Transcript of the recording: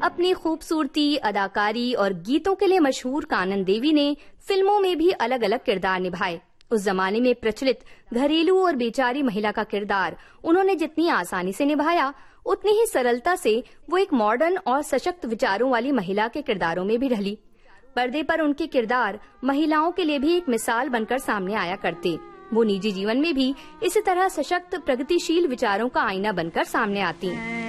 अपनी खूबसूरती, अदाकारी और गीतों के लिए मशहूर कानन देवी ने फिल्मों में भी अलग अलग किरदार निभाए। उस जमाने में प्रचलित घरेलू और बेचारी महिला का किरदार उन्होंने जितनी आसानी से निभाया, उतनी ही सरलता से वो एक मॉडर्न और सशक्त विचारों वाली महिला के किरदारों में भी ढली। पर्दे पर उनके किरदार महिलाओं के लिए भी एक मिसाल बनकर सामने आया करते। वो निजी जीवन में भी इसी तरह सशक्त, प्रगतिशील विचारों का आईना बनकर सामने आती।